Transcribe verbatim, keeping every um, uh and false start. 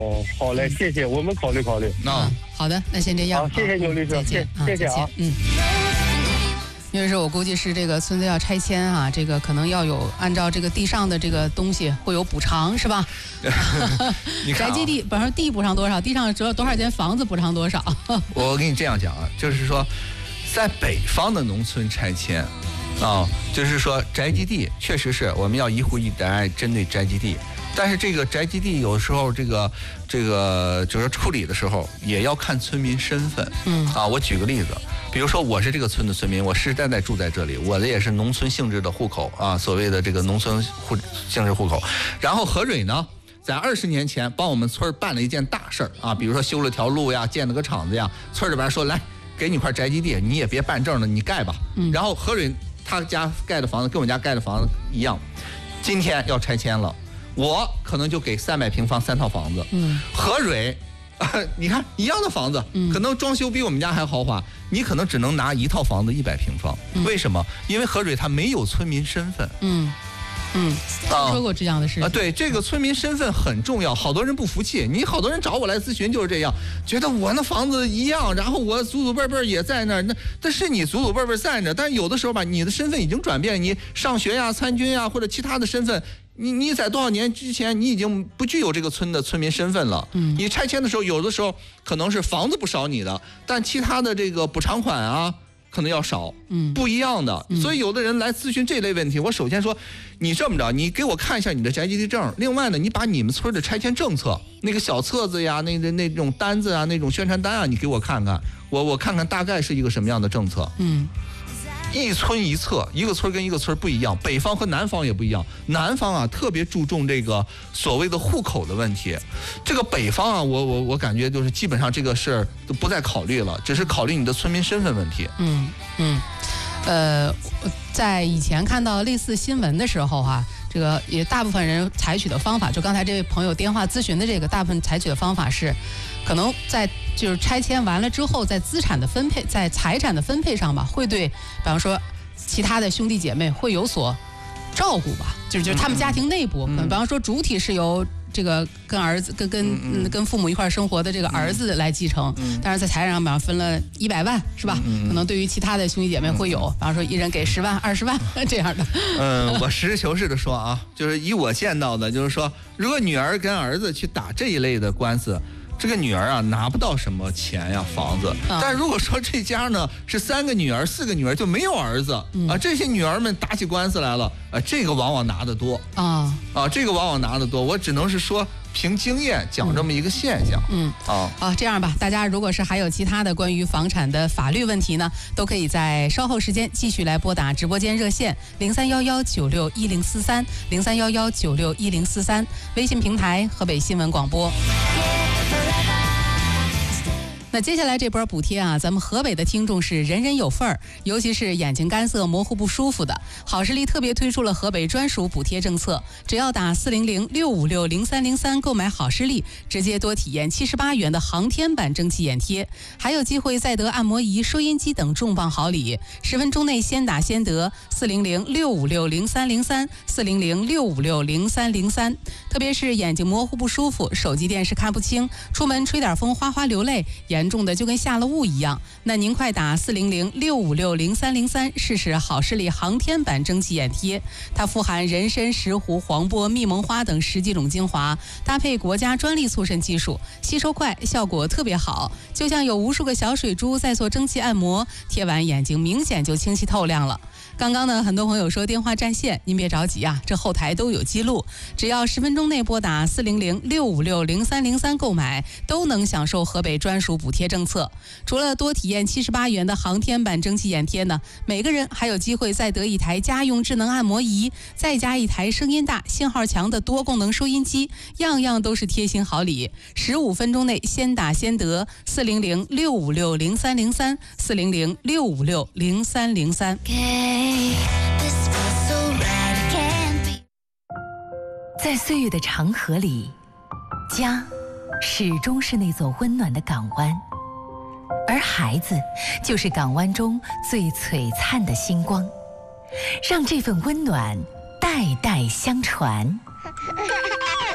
哦，好嘞，谢谢，我们考虑考虑。 那、嗯、 好的，那先这样。 好，谢谢牛律师，谢谢谢啊， 嗯。因为是我估计是这个村子要拆迁啊，这个可能要有按照这个地上的这个东西会有补偿，是吧？ 你看、啊， 宅基地，比方说地补偿多少，地上只有多少间房子补偿多少。 我跟你这样讲啊，就是说，在北方的农村拆迁，啊，就是说宅基地确实是我们要一户一宅针对宅基地。但是这个宅基地有时候这个这个就是处理的时候也要看村民身份， 嗯啊，我举个例子，比如说我是这个村的村民，我世世代代住在这里，我的也是农村性质的户口啊，所谓的这个农村户性质户口。然后何蕊呢，在二十年前帮我们村办了一件大事儿啊，比如说修了条路呀，建了个厂子呀，村里边说来给你块宅基地，你也别办证了，你盖吧。 嗯、 然后何蕊他家盖的房子跟我家盖的房子一样，今天要拆迁了。我可能就给三百平方三套房子， 嗯， 何蕊，啊，你看一样的房子， 嗯， 可能装修比我们家还豪华，你可能只能拿一套房子一百平方， 嗯， 为什么？因为何蕊他没有村民身份， 嗯嗯，听说过这样的事情啊，对，这个村民身份很重要，好多人不服气，你好多人找我来咨询就是这样，觉得我那房子一样，然后我祖祖辈辈也在那儿，那但是你祖祖辈辈在那儿，但是有的时候吧，你的身份已经转变，你上学呀、参军呀或者其他的身份。你你在多少年之前，你已经不具有这个村的村民身份了。 嗯， 你拆迁的时候，有的时候可能是房子不少你的，但其他的这个补偿款啊，可能要少。 嗯， 不一样的。 嗯、 所以有的人来咨询这类问题，我首先说，你这么着，你给我看一下你的宅基地证。另外呢，你把你们村的拆迁政策那个小册子呀，那那那种单子啊，那种宣传单啊，你给我看看，我我看看大概是一个什么样的政策。 嗯。 一村一策，一个村跟一个村不一样，北方和南方也不一样。南方啊特别注重这个所谓的户口的问题，这个北方啊，我我我感觉就是基本上这个事儿都不再考虑了，只是考虑你的村民身份问题。 嗯嗯，呃，在以前看到类似新闻的时候哈、啊，这个也大部分人采取的方法，就刚才这位朋友电话咨询的这个，大部分采取的方法是，可能在就是拆迁完了之后，在资产的分配、在财产的分配上吧，会对，比方说其他的兄弟姐妹会有所照顾吧，就是就是他们家庭内部，可能比方说主体是由这个跟儿子跟跟嗯跟父母一块生活的这个儿子来继承，但是在财产上，比方分了一百万是吧？可能对于其他的兄弟姐妹会有，比方说一人给十万、二十万这样的。 嗯，我实事求是的说啊，就是以我见到的，就是说，如果女儿跟儿子去打这一类的官司。这个女儿啊拿不到什么钱呀房子，但如果说这家呢是三个女儿四个女儿就没有儿子、嗯、啊，这些女儿们打起官司来了啊，这个往往拿得多啊啊，这个往往拿得多，我只能是说凭经验讲这么一个现象。 嗯啊啊，这样吧，大家如果是还有其他的关于房产的法律问题呢，都可以在稍后时间继续来拨打直播间热线零三幺幺九六一零四三零三幺幺九六一零四三，微信平台河北新闻广播。那接下来这波补贴啊，咱们河北的听众是人人有份儿，尤其是眼睛干涩、模糊不舒服的，好视力特别推出了河北专属补贴政策，只要打四零零六五六零三零三购买好视力，直接多体验七十八元的航天版蒸汽眼贴，还有机会再得按摩仪、收音机等重磅好礼，十分钟内先打先得。四零零六五六零三零三四零零六五六零三零三，特别是眼睛模糊不舒服、手机电视看不清、出门吹点风哗哗流泪，严重的就跟下了雾一样，那您快打四零零六五六零三零三试试好视力航天版蒸汽眼贴，它富含人参、石斛、黄柏、蜜蒙花等十几种精华，搭配国家专利促渗技术，吸收快，效果特别好，就像有无数个小水珠在做蒸汽按摩，贴完眼睛明显就清晰透亮了。刚刚呢，很多朋友说电话占线，您别着急啊，这后台都有记录，只要十分钟内拨打四零零六五六零三零三购买，都能享受河北专属补贴政策。除了多体验七十八元的航天版蒸汽眼贴呢，每个人还有机会再得一台家用智能按摩仪，再加一台声音大、信号强的多功能收音机，样样都是贴心好礼。十五分钟内先打先得，四零零六五六零三零三四零零六五六零三零三。 在岁月的长河里，家始终是那座温暖的港湾，而孩子就是港湾中最璀璨的星光，让这份温暖代代相传。